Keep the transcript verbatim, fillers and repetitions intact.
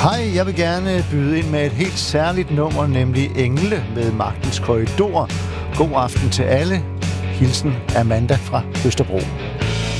Hej, jeg vil gerne byde ind med et helt særligt nummer, nemlig Engle med Magtens Korridor. God aften til alle. Hilsen Amanda fra Østerbro.